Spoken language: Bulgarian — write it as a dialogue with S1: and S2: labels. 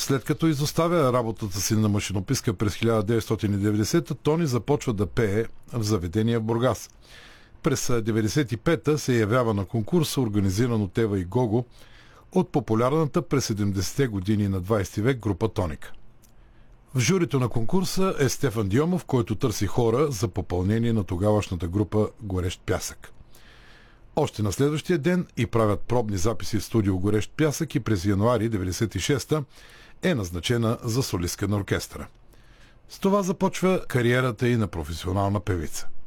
S1: След като изоставя работата си на машинописка през 1990, Тони започва да пее в заведение в Бургас. През 1995-та се явява на конкурс, организиран от Ева и Гого, от популярната през 70-те години на 20 век група Тоник. В журито на конкурса е Стефан Дионов, който търси хора за попълнение на тогавашната група Горещ пясък. Още на следващия ден и правят пробни записи в студио Горещ пясък и през януари 1996-та е назначена за солистка на оркестъра. С това започва кариерата и на професионална певица.